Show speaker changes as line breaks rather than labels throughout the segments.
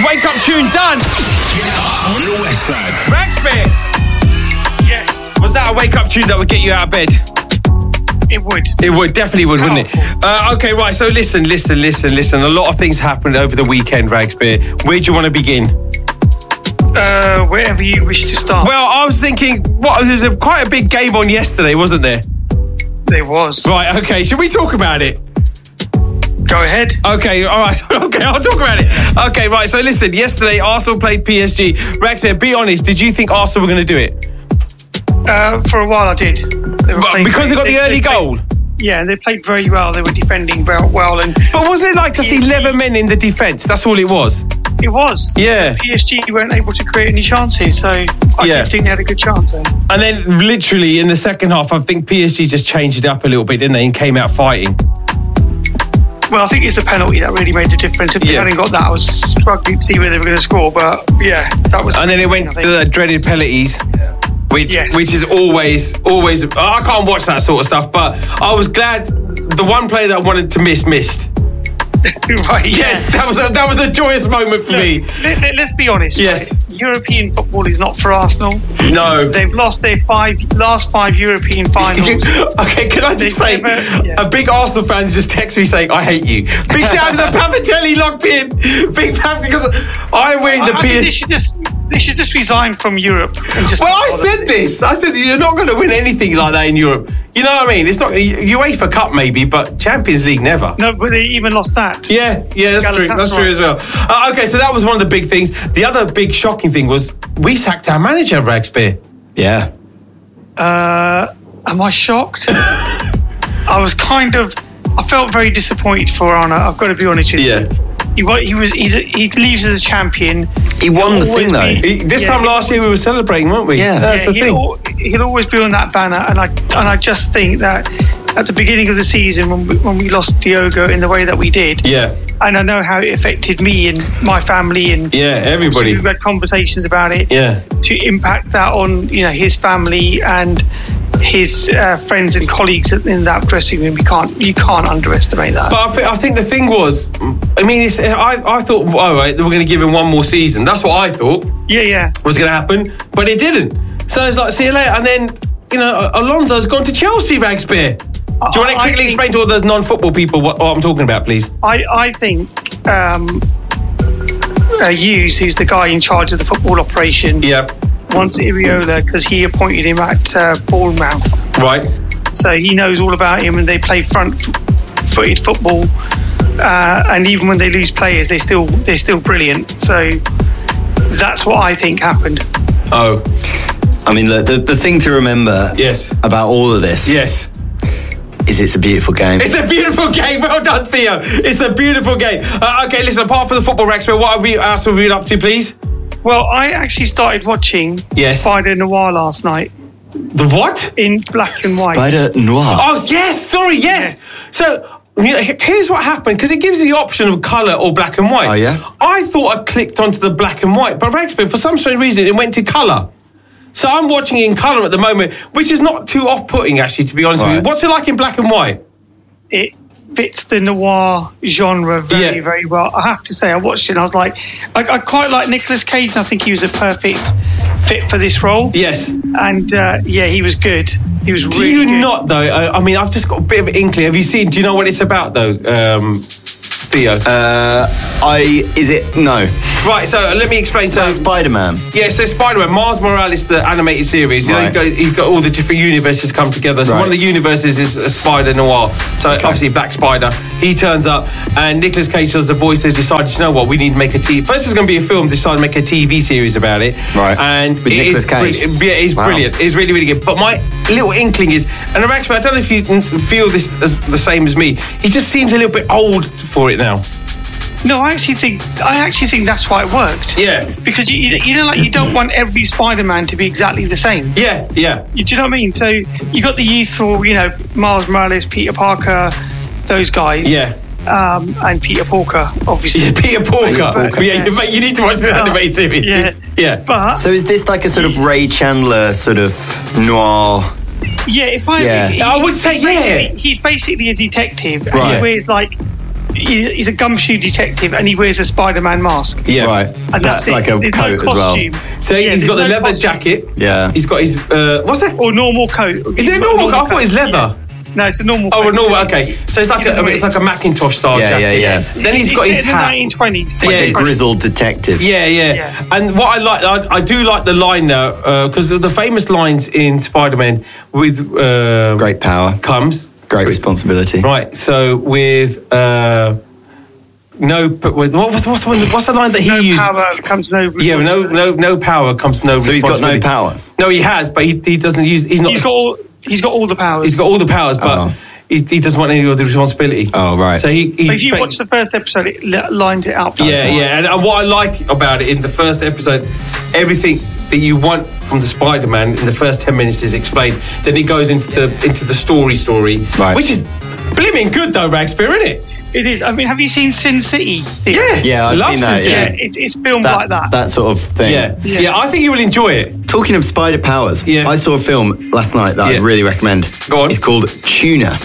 Wake up tune done.
On the west side.
Ragspear.
Yeah.
Was that a wake up tune that would get you out of bed?
It would.
It would, definitely would, wouldn't it? Okay, right, so listen. A lot of things happened over the weekend, Ragspear. Where do you want to begin?
Wherever you wish to start.
Well, I was thinking, there's quite a big game on yesterday, wasn't there?
There was.
Right, okay, should we talk about it?
Go ahead.
Okay, all right. Okay, I'll talk about it. Okay, right, so listen, yesterday Arsenal played PSG. Ragspear, be honest, did you think Arsenal were going to do it?
For a while I did.
Because they got the early goal?
Yeah, they played very well. They were defending well.
But was it like just 11 men in the defence? That's all it was?
It was.
Yeah.
PSG weren't able to create any chances, so I didn't think they had a good chance then.
And then literally in the second half, I think PSG just changed it up a little bit, didn't they, and came out fighting.
Well, I think it's a penalty that really made the difference. If they hadn't got that, I was struggling to see where they were going to score, but yeah, that was... And
then it went to the dreaded penalties. Which is always I can't watch that sort of stuff, but I was glad the one player that I wanted to missed.
Right,
yes, that was a joyous moment for me.
Let's be honest.
Yes.
Right? European football is not for Arsenal.
No.
They've lost their last five European finals.
Okay, can I just say, a big Arsenal fan just texted me saying, I hate you. Big shout out to the Pavatelli locked in. Big Pav, because I'm wearing the PSG.
They should just resign from Europe.
I said this. I said you're not going to win anything like that in Europe. You know what I mean? It's not UEFA Cup maybe, but Champions League never.
No, but they even lost that.
Yeah, that's true. That's true as well. Okay, so that was one of the big things. The other big shocking thing was we sacked our manager, Ragspear.
Yeah.
Am I shocked? I felt very disappointed for Arne. I've got to be honest with you.
Yeah.
He leaves as a champion.
He won the thing though.
This time last year we were celebrating, weren't we?
Yeah,
that's the thing.
He'll always be on that banner, and I just think that at the beginning of the season when we lost Diogo in the way that we did.
Yeah.
And I know how it affected me and my family and
everybody.
We've had conversations about it.
Yeah.
To impact that on his family and his friends and colleagues in that dressing room, you can't underestimate that.
But I think the thing was, I thought, all right, we're going to give him one more season. That's what I thought.
Yeah.
Was going to happen, but it didn't. So it's like, see you later. And then, Alonso's gone to Chelsea, Ragspear. Do you want to quickly explain to all those non-football people what I'm talking about, please?
I think Hughes, who's the guy in charge of the football operation, wants Iriola because he appointed him at Bournemouth.
Right.
So he knows all about him, and they play front-footed football. And even when they lose players, they're still brilliant. So that's what I think happened.
Oh.
I mean, the thing to remember about all of this is it's a beautiful game.
It's a beautiful game. Well done, Theo. It's a beautiful game. Okay, listen, apart from the football, Ragspear, what else have we been up to, please?
Well, I actually started watching Spider Noir last night.
The what?
In black and white.
Spider Noir.
Oh, yes. Sorry, yes. Yeah. So here's what happened, because it gives you the option of colour or black and white.
Oh, yeah?
I thought I clicked onto the black and white, but Ragspear, for some strange reason, it went to colour. So I'm watching it in colour at the moment, which is not too off-putting, actually, to be honest with you. What's it like in black and white?
It fits the noir genre very, very well. I have to say, I watched it and I was like, I quite like Nicolas Cage, and I think he was a perfect fit for this role.
Yes.
And, he was good. He was really good.
Do you not, though? I've just got a bit of an inkling. Have you seen, do you know what it's about, though, Theo?
No.
Right, so let me explain. So
Spider-Man.
Yeah, so Spider-Man, Miles Morales, the animated series. You know, he's got all the different universes come together. So one of the universes is a Spider Noir. So obviously Black Spider. He turns up, and Nicolas Cage does the voice. They decided, you know what, we need to make a TV. First, it's going to be a film. Decided to make a TV series about it.
Right.
And
with Nicolas Cage.
It's brilliant. It's really, really good. But my little inkling is, and Ragspear, I don't know if you feel this as the same as me. He just seems a little bit old for it now.
No, I actually think that's why it worked.
Yeah.
Because you don't want every Spider-Man to be exactly the same.
Yeah.
Do you know what I mean? So you got the youthful, Miles Morales, Peter Parker, those guys.
Yeah.
And Peter Porker, obviously.
Yeah, Peter Porker. You need to watch the animated series. Yeah.
But
so is this like a sort of Ray Chandler sort of noir?
Yeah,
I would say,
he's basically a detective.
Right.
He wears like he's a gumshoe detective, and he wears a Spider-Man mask.
Yeah, right.
And that's
like a coat as well.
So he's got the leather jacket.
Yeah.
He's got his what's that?
Or normal coat.
Is it a normal coat? I thought it's leather.
Yeah. No, it's a normal coat.
Oh, a normal. Okay, so it's like a Macintosh style jacket.
Yeah.
Then he's got his hat.
1920s.
Like a grizzled detective.
Yeah. And what I like, I do like the line now because the famous lines in Spider-Man with
great power
comes
great responsibility.
Right. So with what's the line that he used?
No power comes no.
Yeah, no power comes no.
So he's got no power.
No, he has, but he doesn't use. He's not.
He's got all the powers.
He's got all the powers, but he doesn't want any of the responsibility.
Oh, right.
So
if you watch the first episode, it lines it up.
Yeah. And what I like about it in the first episode, everything that you want from the Spider-Man in the first 10 minutes is explained. Then it goes into the story, right. Which is blimmin' good though, Ragspear, isn't it?
It is. I mean, have you seen Sin City?
Yeah, I've seen that.
Yeah, it's filmed like that.
That sort of thing.
Yeah, I think you will enjoy it.
Talking of spider powers, I saw a film last night that I'd really recommend.
Go on.
It's called Tuner.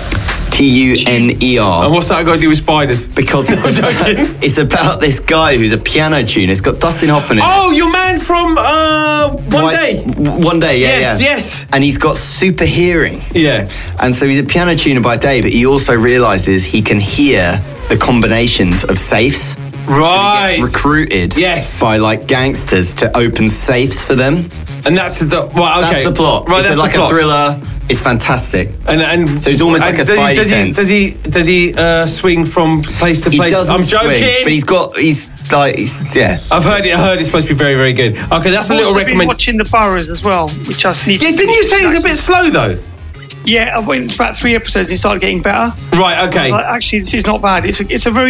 Tuner.
And what's that got to do with spiders?
Because it's about this guy who's a piano tuner. It's got Dustin Hoffman in it.
Oh, your man from One Day.
One Day,
Yes.
And he's got super hearing.
Yeah.
And so he's a piano tuner by day, but he also realises he can hear the combinations of safes.
Right.
So he gets recruited by like gangsters to open safes for them.
And that's the
That's the plot.
Right,
it's like a thriller. It's fantastic.
And
so it's almost like a Spidey sense.
Does he swing from place to place?
He doesn't
I'm joking.
Swing, but he's
I've heard it's supposed to be very, very good. Okay, that's a little recommendation.
I've been watching The Boroughs as well, which I need.
Yeah, didn't you say he's a bit slow though?
Yeah, I went about 3 episodes and it started getting better.
Right. Okay.
Actually, this is not bad. It's a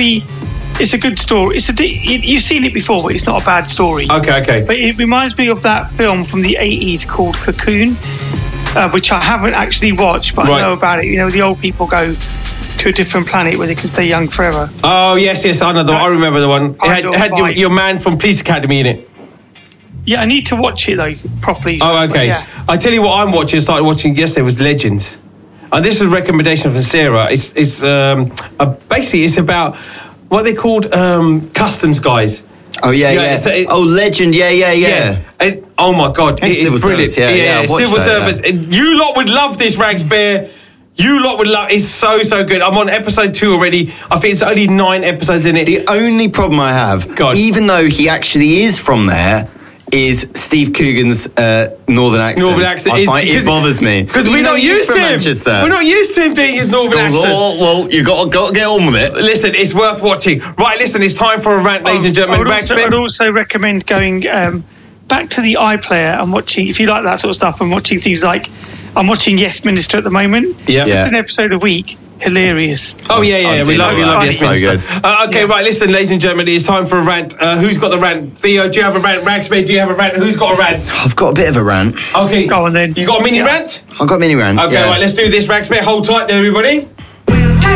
good story. You've seen it before, but it's not a bad story.
Okay.
But it reminds me of that film from the 80s called Cocoon, which I haven't actually watched, but I know about it. You know, the old people go to a different planet where they can stay young forever.
Oh, yes, I know. I remember the one. It had your man from Police Academy in it.
Yeah, I need to watch it, though, properly.
Oh, okay. I tell you what I'm watching, started watching yesterday, was Legends. And this is a recommendation from Sarah. It's basically, it's about what they called customs guys.
Oh, yeah. So Legend, yeah.
And, oh, my God. It is brilliant. Civil Servants. You lot would love this, Ragspear. You lot would love it. It's so good. I'm on episode 2 already. I think it's only 9 episodes in it.
The only problem I have, even though he actually is from there, is Steve Coogan's northern accent. I find it bothers me
because we're not used to him.
Manchester.
We're not used to him being his northern accent.
Well, you got to get on with it.
Listen, it's worth watching. Right, listen, it's time for a rant, ladies and gentlemen.
I'd also recommend going back to the iPlayer and watching, if you like that sort of stuff, and watching things like I'm watching Yes Minister at the moment. Just an episode a week. Hilarious.
Oh, yeah. We love Yes Minister.
So good.
Right, listen, ladies and gentlemen, it's time for a rant. Who's got the rant? Theo, do you have a rant? Ragspear, do you have a rant? Who's got a rant?
I've got a bit of a rant.
Okay.
Go on then.
You got a mini rant?
I've got a mini rant.
Okay, right, let's do this, Ragspear. Hold tight there, everybody.